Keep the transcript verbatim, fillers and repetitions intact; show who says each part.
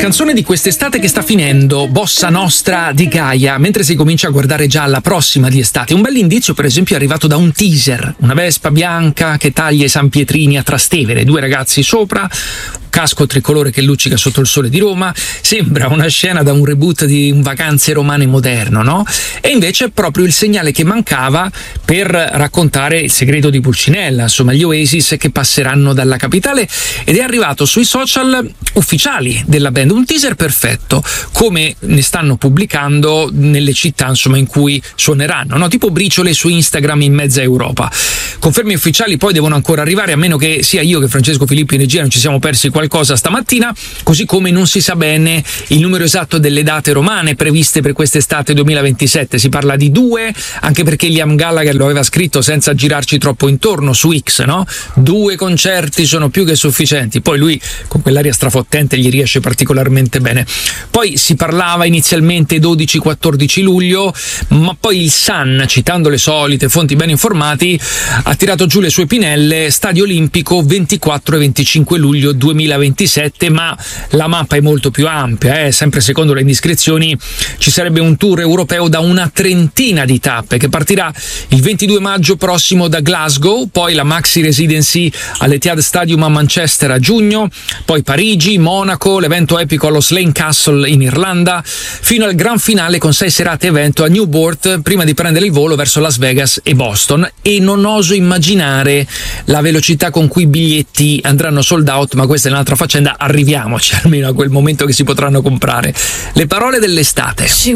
Speaker 1: canzone di quest'estate che sta finendo, Bossa Nostra di Gaia, mentre si comincia a guardare già alla prossima di estate. Un bell'indizio, per esempio, è arrivato da un teaser, una Vespa bianca che taglia i San Pietrini a Trastevere, due ragazzi sopra, casco tricolore che luccica sotto il sole di Roma. Sembra una scena da un reboot di un Vacanze Romane moderno, no? E invece è proprio il segnale che mancava per raccontare il segreto di Pulcinella, insomma gli Oasis che passeranno dalla capitale, ed è arrivato sui social ufficiali della band un teaser perfetto, come ne stanno pubblicando nelle città insomma in cui suoneranno, no? Tipo briciole su Instagram in mezza Europa. Conferme ufficiali poi devono ancora arrivare, a meno che sia io che Francesco Filippi in regia non ci siamo persi qualcosa stamattina, così come non si sa bene il numero esatto delle date romane previste per quest'estate duemilaventisette. Si parla di due, anche perché Liam Gallagher lo aveva scritto senza girarci troppo intorno su X, no? Due concerti sono più che sufficienti. Poi lui con quell'aria strafottente gli riesce particolarmente bene. Poi si parlava inizialmente dodici quattordici luglio, ma poi il Sun, citando le solite fonti ben informati, ha tirato giù le sue pinelle: Stadio Olimpico ventiquattro e venticinque luglio duemilaventisette, ma la mappa è molto più ampia, eh? Sempre secondo le indiscrezioni ci sarebbe un tour europeo da una trentina di tappe che partirà il ventidue maggio prossimo da Glasgow, poi la maxi residency all'Etihad Stadium a Manchester a giugno, poi Parigi, Monaco, l'evento epico allo Slane Castle in Irlanda, fino al gran finale con sei serate evento a Newport prima di prendere il volo verso Las Vegas e Boston. E non oso immaginare la velocità con cui i biglietti andranno sold out, ma questa è un'altra faccenda, arriviamoci almeno a quel momento che si potranno comprare. Le parole dell'estate.